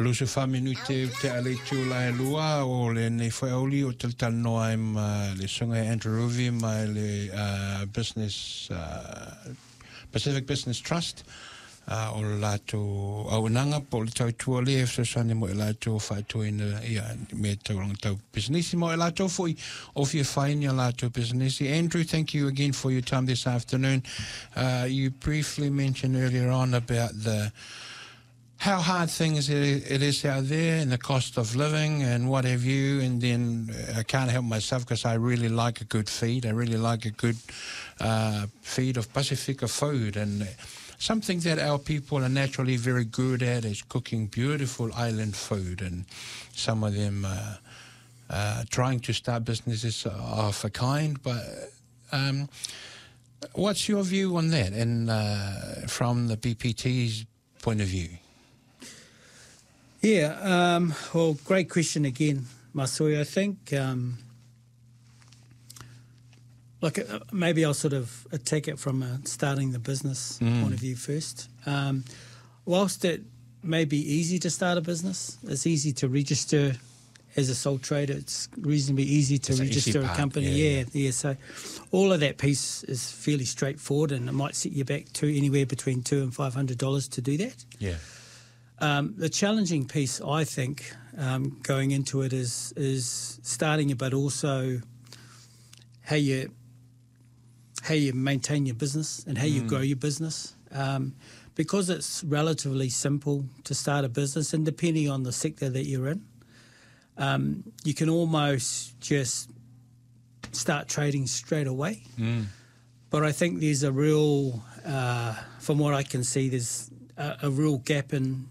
Lusu whaminu te ale tūla e lua o le nei whaoli o te tanoa le sunga Andrew Ruvi mai le business Pacific Business Trust o le lātou auananga po le tautua le e whasane mo e lātou whaitua ina me tauranga tau businessi mo e lātou fui o fia whaini a lātou businessi. Andrew, thank you again for your time this afternoon. You briefly mentioned earlier on about how hard things it is out there and the cost of living and what have you, and then I can't help myself because I really like a good feed. I really like a good feed of Pacifica food, and something that our people are naturally very good at is cooking beautiful island food, and some of them trying to start businesses of a kind, but what's your view on that and from the BPT's point of view? Yeah, well, great question again, Masoi. I think, maybe I'll sort of take it from starting the business point of view first. Whilst it may be easy to start a business, it's easy to register as a sole trader. It's reasonably easy to register a company. Yeah. So all of that piece is fairly straightforward, and it might set you back to anywhere between $200 and $500 to do that. Yeah. The challenging piece, I think, going into it is starting it, but also how you maintain your business and how you grow your business. Because it's relatively simple to start a business, and depending on the sector that you're in, you can almost just start trading straight away. But I think there's a real, from what I can see, there's a real gap in